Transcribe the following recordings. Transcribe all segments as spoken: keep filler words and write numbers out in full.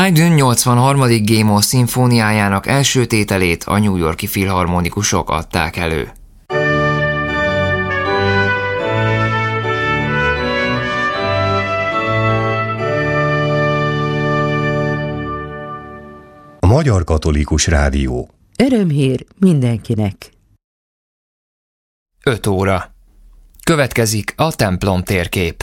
Haydn nyolcvanharmadik G-moll szimfóniájának első tételét a New York-i filharmonikusok adták elő. A Magyar Katolikus Rádió. Örömhír mindenkinek. öt óra. Következik a templom térkép.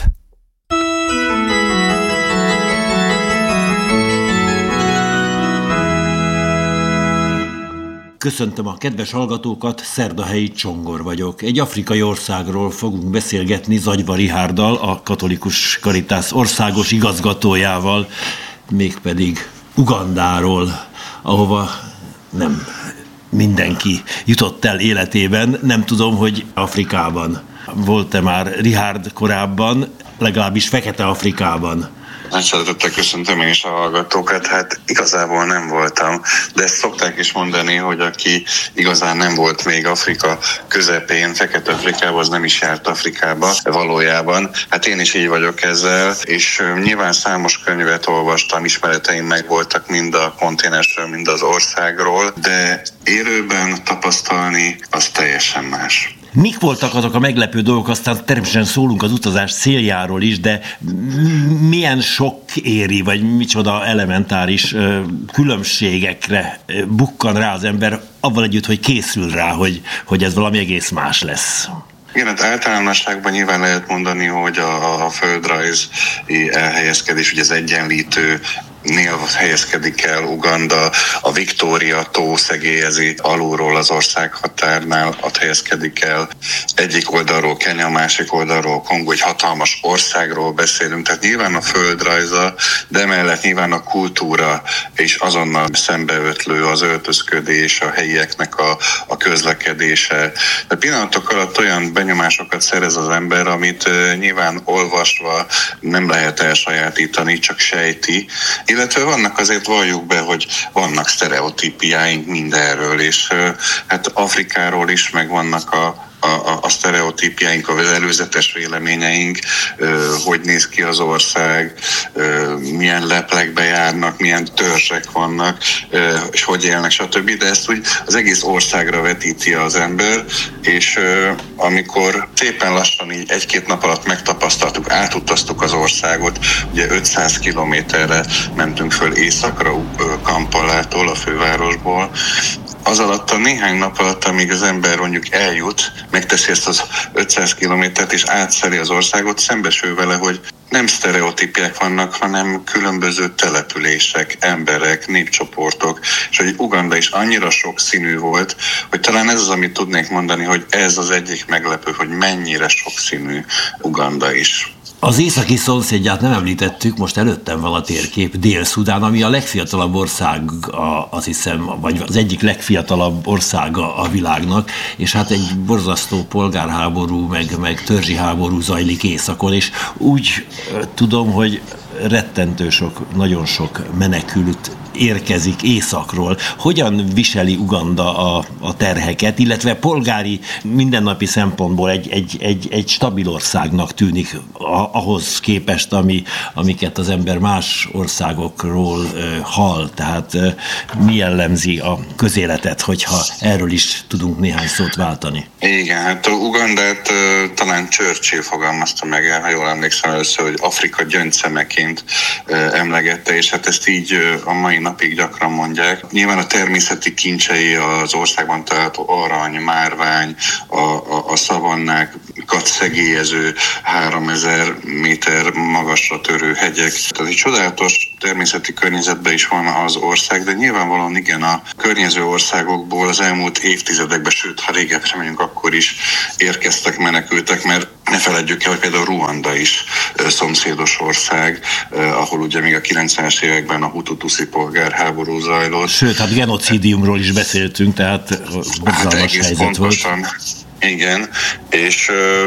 Köszöntöm a kedves hallgatókat, Szerdahelyi Csongor vagyok. Egy afrikai országról fogunk beszélgetni Zagyva Richárddal, a Katolikus Caritas országos igazgatójával, mégpedig Ugandáról, ahova nem mindenki jutott el életében. Nem tudom, hogy Afrikában volt-e már Richárd korábban, legalábbis Fekete Afrikában. Nagy szeretettel köszöntöm én is a hallgatókat. Hát igazából nem voltam, de ezt szokták is mondani, hogy aki igazán nem volt még Afrika közepén, Fekete-Afrikában, az nem is járt Afrikába valójában. Hát én is így vagyok ezzel, és nyilván számos könyvet olvastam, ismereteim meg voltak mind a kontinensről, mind az országról, de élőben tapasztalni az teljesen más. Mik voltak azok a meglepő dolgok, aztán természetesen szólunk az utazás céljáról is, de milyen sok éri, vagy micsoda elementáris különbségekre bukkan rá az ember, avval együtt, hogy készül rá, hogy, hogy ez valami egész más lesz. Igen, hát általánosságban nyilván lehet mondani, hogy a, a földrajzi elhelyezkedés, ugye az egyenlítő nél helyezkedik el Uganda, a Victoria-tó szegélyezi alulról az országhatárnál, ott helyezkedik el. Egyik oldalról Kenya, másik oldalról Kongó, egy hatalmas országról beszélünk, tehát nyilván a földrajza, de emellett nyilván a kultúra és azonnal szembeötlő az öltözködés, a helyieknek a, a közlekedése. De pillanatok alatt olyan benyomásokat szerez az ember, amit uh, nyilván olvasva nem lehet elsajátítani, csak sejti. Illetve vannak, azért valljuk be, hogy vannak sztereotípiáink mindenről, és hát Afrikáról is, meg vannak a a, a sztereotípiáink, az előzetes véleményeink, hogy néz ki az ország, milyen leplekbe járnak, milyen törzsek vannak, és hogy élnek, stb. De ezt úgy az egész országra vetíti az ember, és amikor szépen lassan így egy-két nap alatt megtapasztaltuk, átutaztuk az országot, ugye ötszáz kilométerre mentünk föl északra Kampalától, a fővárosból, az alatt a néhány nap alatt, amíg az ember mondjuk eljut, megteszi ezt az ötszáz kilométert és átszeli az országot, szembesül vele, hogy nem sztereotípiák vannak, hanem különböző települések, emberek, népcsoportok, és hogy Uganda is annyira sokszínű volt, hogy talán ez az, amit tudnék mondani, hogy ez az egyik meglepő, hogy mennyire sokszínű Uganda is. Az északi szomszédját nem említettük, most előttem van a térkép, Dél-Szudán, ami a legfiatalabb ország, a, azt hiszem, vagy az egyik legfiatalabb országa a világnak, és hát egy borzasztó polgárháború, meg, meg törzsi háború zajlik északon, és úgy tudom, hogy rettentő sok, nagyon sok menekült érkezik északról. Hogyan viseli Uganda a, a terheket, illetve polgári, mindennapi szempontból egy, egy, egy, egy stabil országnak tűnik ahhoz képest, ami, amiket az ember más országokról uh, hall. Tehát uh, mi jellemzi a közéletet, hogyha erről is tudunk néhány szót váltani? Igen, hát Ugandát uh, talán Churchill fogalmazta meg el, ha jól emlékszem először, hogy Afrika gyöngyszemeként uh, emlegette, és hát ezt így uh, a mai napig gyakran mondják. Nyilván a természeti kincsei az országban található arany, márvány, a, a, a szavannákat szegélyező háromezer méter magasra törő hegyek. Tehát egy csodálatos természeti környezetben is van az ország, de nyilvánvalóan igen, a környező országokból az elmúlt évtizedekben, sőt, ha régebbre megyünk, akkor is érkeztek menekültek, mert ne feledjük el, hogy például Ruanda is szomszédos ország, ahol ugye még a kilencvenes években a hutu-tuszi polgárháború zajlott. Sőt, hát genocidiumról is beszéltünk, tehát borzalmas hát helyzet pontosan, volt. Igen, és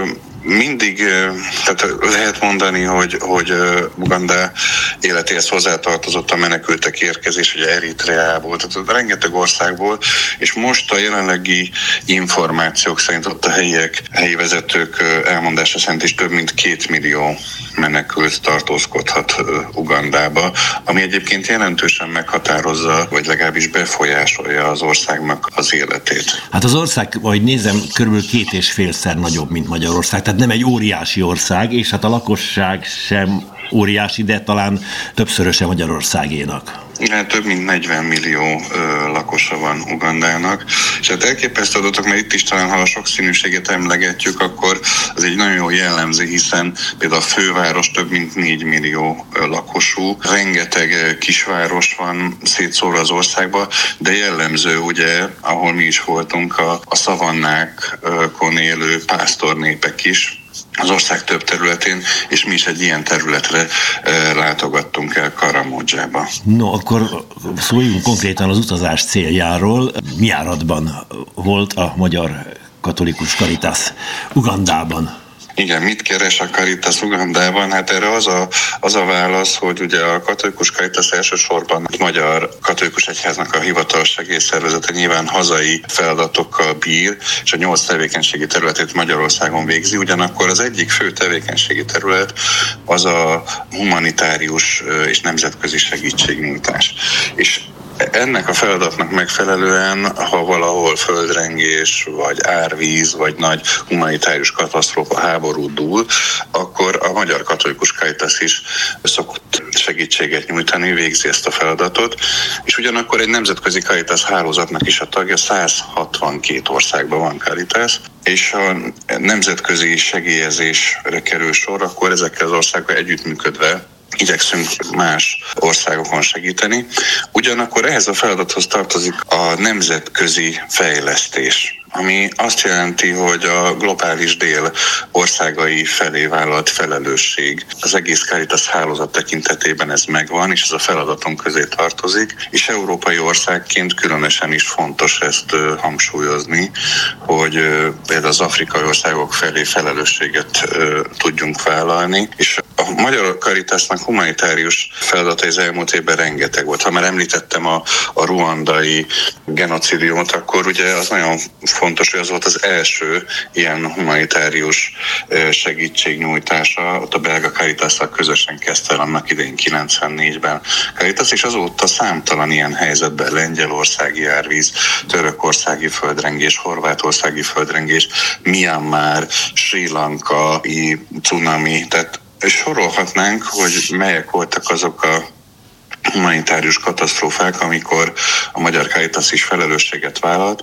mindig, tehát lehet mondani, hogy, hogy Uganda életéhez hozzátartozott a menekültek érkezés, ugye Eritreából, tehát rengeteg országból, és most a jelenlegi információk szerint ott a helyiek, helyi vezetők elmondása szerint is több mint két millió menekült tartózkodhat Ugandába, ami egyébként jelentősen meghatározza, vagy legalábbis befolyásolja az országnak az életét. Hát az ország, ahogy nézem, körülbelül két és félszer nagyobb, mint Magyarország, tehát nem egy óriási ország, és hát a lakosság sem óriási, de talán többszöröse Magyarországénak. Igen, több mint negyven millió ö, lakosa van Ugandának, és hát elképesztő adatok, mert itt is talán, ha a sokszínűséget emlegetjük, akkor az egy nagyon jó jellemző, hiszen például a főváros több mint négy millió ö, lakosú, rengeteg ö, kisváros van szétszórva az országba, de jellemző ugye, ahol mi is voltunk, a, a szavannákon élő pásztornépek is, az ország több területén, és mi is egy ilyen területre e, látogattunk el Karamodzsába. No, akkor szóljunk konkrétan az utazás céljáról. Mi járatban volt a Magyar Katolikus Caritas Ugandában? Igen, mit keres a Caritas Ugandában? Hát erre az a, az a válasz, hogy ugye a Katolikus Caritas elsősorban a Magyar Katolikus Egyháznak a hivatalos segélyszervezete, nyilván hazai feladatokkal bír, és a nyolc tevékenységi területét Magyarországon végzi, ugyanakkor az egyik fő tevékenységi terület az a humanitárius és nemzetközi segítségnyújtás. És ennek a feladatnak megfelelően, ha valahol földrengés, vagy árvíz, vagy nagy humanitárius katasztrófa, háború dúl, akkor a Magyar Katolikus Caritas is szokott segítséget nyújtani, végzi ezt a feladatot, és ugyanakkor egy nemzetközi Caritas hálózatnak is a tagja, száz hatvankét országban van Caritas, és a nemzetközi segélyezésre kerül sor, akkor ezekkel az országokkal együttműködve igyekszünk más országokon segíteni. Ugyanakkor ehhez a feladathoz tartozik a nemzetközi fejlesztés, ami azt jelenti, hogy a globális dél országai felé vállalt felelősség. Az egész Caritas hálózat tekintetében ez megvan, és ez a feladatunk közé tartozik, és európai országként különösen is fontos ezt hangsúlyozni, hogy például az afrikai országok felé felelősséget tudjunk vállalni, és a Magyar Caritasnak humanitárius feladatai az elmúlt évben rengeteg volt. Ha már említettem a, a ruandai genocidiumot, akkor ugye az nagyon fontos, hogy az volt az első ilyen humanitárius segítségnyújtása, ott a belga Caritasszal közösen kezdte el annak idején kilencvennégyben Caritas, és azóta számtalan ilyen helyzetben lengyelországi árvíz, törökországi földrengés, horvátországi földrengés, Myanmar, Sri Lankai cunami, tehát sorolhatnánk, hogy melyek voltak azok a humanitárius katasztrófák, amikor a Magyar Caritas is felelősséget vállalt.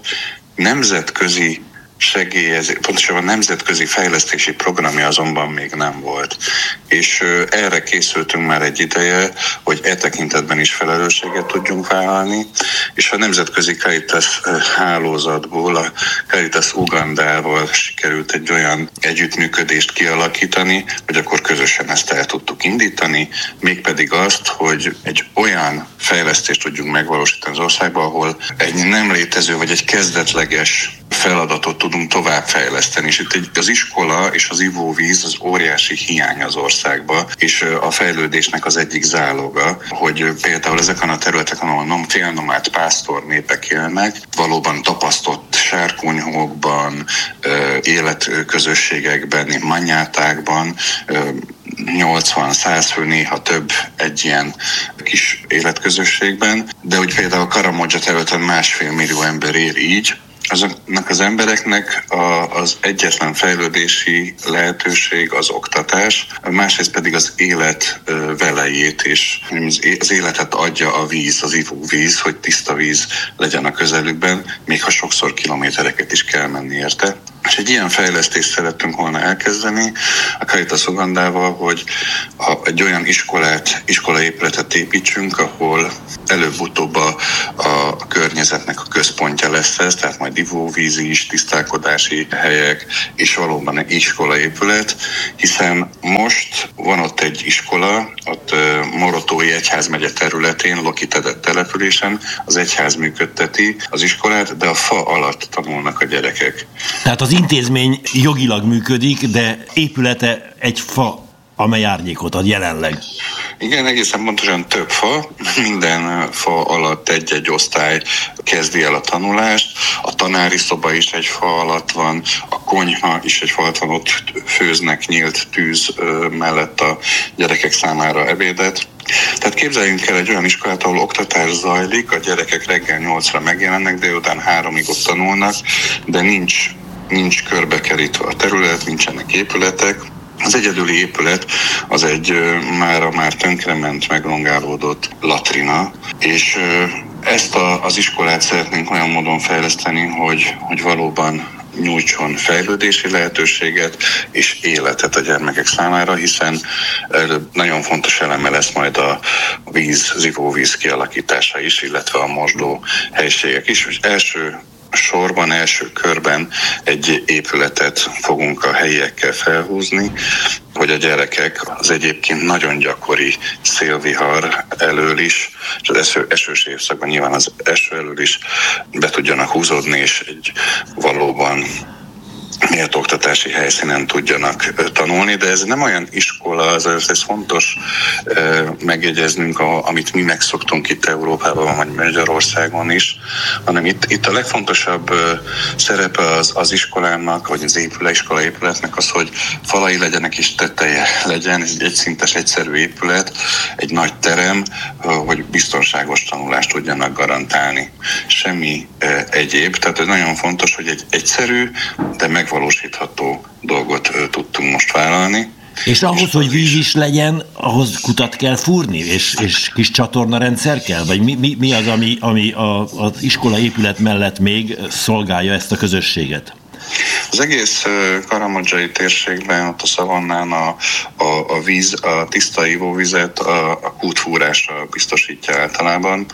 Nemzetközi segélyezés, pontosabban nemzetközi fejlesztési programja azonban még nem volt. És erre készültünk már egy ideje, hogy e tekintetben is felelősséget tudjunk vállalni, és a nemzetközi Caritas hálózatból, a Caritas Ugandával sikerült egy olyan együttműködést kialakítani, hogy akkor közösen ezt el tudtuk indítani, mégpedig azt, hogy egy olyan fejlesztést tudjunk megvalósítani az országban, ahol egy nem létező vagy egy kezdetleges feladatot tudunk továbbfejleszteni, és itt az iskola és az ivóvíz az óriási hiány az országban, és a fejlődésnek az egyik záloga, hogy például ezeken a területeken, ahol félnomád pásztor népek élnek, valóban tapasztott sárkonyhókban, életközösségekben, manyátákban, nyolcvan-száz fő, néha több egy ilyen kis életközösségben, de úgy például Karamodzsa területen másfél millió ember él így, azoknak az embereknek a, az egyetlen fejlődési lehetőség az oktatás, másrészt pedig az élet velejét, és az életet adja a víz, az ivóvíz, hogy tiszta víz legyen a közelükben, még ha sokszor kilométereket is kell menni érte. És egy ilyen fejlesztést szerettünk volna elkezdeni a Caritas Ugandával, hogy a, egy olyan iskolát, iskolaépületet építsünk, ahol előbb-utóbb a, a környezetnek a központja lesz ez, tehát majd ivóvízi is, tisztálkodási helyek, és valóban egy iskolaépület, hiszen most van ott egy iskola, ott Morotói egyházmegye területén, lokitedett településen az egyház működteti az iskolát, de a fa alatt tanulnak a gyerekek. Tehát az intézmény jogilag működik, de épülete egy fa, amely árnyékot ad jelenleg. Igen, egészen pontosan több fa, minden fa alatt egy-egy osztály kezdi el a tanulást, a tanári szoba is egy fa alatt van, a konyha is egy fa alatt van, ott főznek nyílt tűz mellett a gyerekek számára ebédet. Tehát képzeljünk el egy olyan iskolát, ahol oktatás zajlik, a gyerekek reggel nyolcra megjelennek, délután háromig ott tanulnak, de nincs, nincs körbekerítve a terület, nincsenek épületek. Az egyedüli épület az egy mára már tönkrement, megrongálódott latrina, és ezt a, az iskolát szeretnénk olyan módon fejleszteni, hogy, hogy valóban nyújtson fejlődési lehetőséget és életet a gyermekek számára, hiszen nagyon fontos eleme lesz majd a víz, az ivóvíz kialakítása is, illetve a mosdó helységek is. És első sorban, első körben egy épületet fogunk a helyiekkel felhúzni, hogy a gyerekek az egyébként nagyon gyakori szélvihar elől is, és az eső, esős évszakban nyilván az eső elől is be tudjanak húzódni, és egy valóban méltó oktatási helyszínen tudjanak tanulni, de ez nem olyan iskola, az, ez fontos megjegyeznünk, amit mi megszoktunk itt Európában, vagy Magyarországon is, hanem itt, itt a legfontosabb szerepe az, az iskolának, vagy az épület, iskola épületnek az, hogy falai legyenek és teteje legyen, ez egy egyszintes, egyszerű épület, egy nagy terem, hogy biztonságos tanulást tudjanak garantálni. Semmi egyéb, tehát ez nagyon fontos, hogy egy egyszerű, de megvalósítható dolgot tudtunk most vállalni. És ahhoz, hogy víz is legyen, ahhoz kutat kell fúrni, és, és kis csatornarendszer kell? Vagy mi, mi, mi az, ami, ami a, az iskola épület mellett még szolgálja ezt a közösséget? Az egész karamadzsai térségben, ott a szavannán a, a, a víz, a tiszta ivóvizet a, a kútfúrásra biztosítja általában.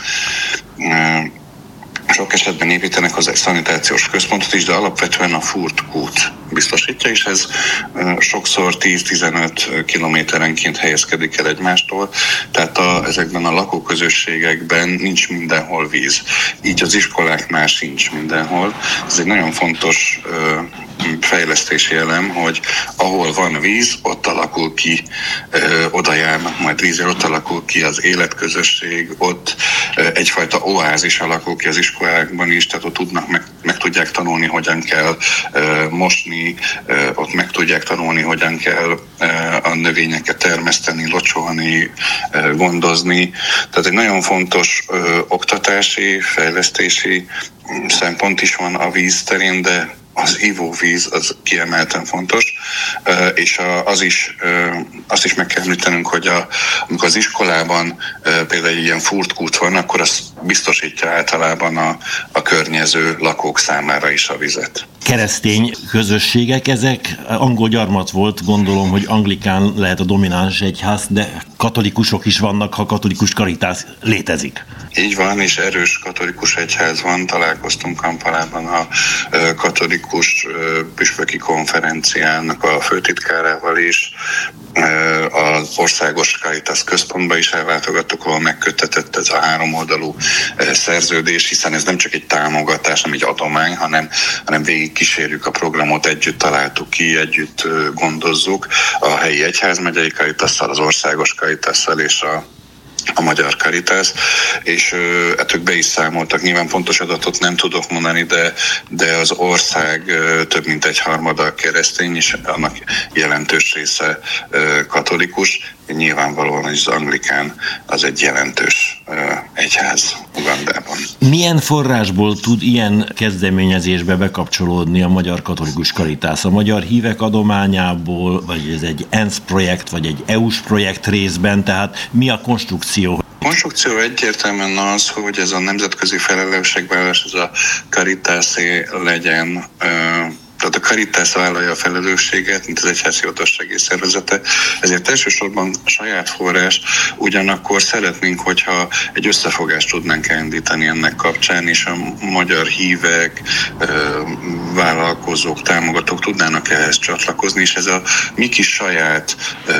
Sok esetben építenek hozzá egy szanitációs központot is, de alapvetően a fúrt kút biztosítja, és ez sokszor tíz-tizenöt kilométerenként helyezkedik el egymástól, tehát a, ezekben a lakóközösségekben nincs mindenhol víz. Így az iskoláknál sincs mindenhol. Ez egy nagyon fontos fejlesztési elem, hogy ahol van víz, ott alakul ki, ö, oda járnak majd vízzel, ott alakul ki az életközösség, ott ö, egyfajta oázis alakul ki az iskolákban is, tehát ott tudnak, meg, meg tudják tanulni, hogyan kell ö, mosni, ö, ott meg tudják tanulni, hogyan kell ö, a növényeket termeszteni, locsolni, ö, gondozni. Tehát egy nagyon fontos ö, oktatási, fejlesztési szempont is van a víz terén, de az ivóvíz az kiemelten fontos, és az is, azt is meg kell említenünk, hogy a, amikor az iskolában például egy ilyen furtkút van, akkor az biztosítja általában a, a környező lakók számára is a vizet. Keresztény közösségek ezek, angol gyarmat volt, gondolom, hogy anglikán lehet a domináns egyház, de katolikusok is vannak, ha katolikus karitász létezik. Így van, és erős katolikus egyház van, találkoztunk Kampalában a katolikus püspöki konferenciának a főtitkárával is, az országos Caritas központba is ellátogattuk, ahol megköttetett ez a háromoldalú szerződés, hiszen ez nem csak egy támogatás, nem egy adomány, hanem, hanem végig kísérjük a programot, együtt találtuk ki, együtt gondozzuk a helyi egyházmegyei Caritasszal, az országos Caritasszal és a a Magyar Caritas, és ettől be is számoltak. Nyilván pontos adatot nem tudok mondani, de, de az ország több mint egy harmada keresztény, és annak jelentős része katolikus. Nyilvánvalóan az anglikán az egy jelentős egyház Ugandában. Milyen forrásból tud ilyen kezdeményezésbe bekapcsolódni a Magyar Katolikus Caritas? A magyar hívek adományából, vagy ez egy ENSZ projekt, vagy egy é u-s projekt részben, tehát mi a konstrukció? A konstrukció egyértelműen az, hogy ez a nemzetközi felelősségvállalás, ez a Caritasé legyen. Tehát a Caritas vállalja a felelősséget, mint az egyházi otthonsági szervezete, ezért elsősorban saját forrás, ugyanakkor szeretnénk, hogyha egy összefogást tudnánk elindítani ennek kapcsán, és a magyar hívek, vállalkozók, támogatók tudnának ehhez csatlakozni, és ez a mi kis saját